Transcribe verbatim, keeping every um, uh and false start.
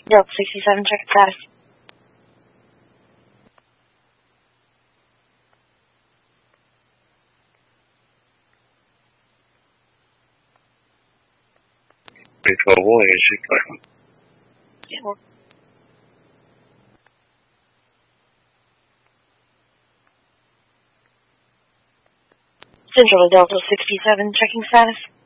Delta sixty-seven, check status. three twelve one, is she fine? Yeah. Central to Delta sixty-seven, checking status.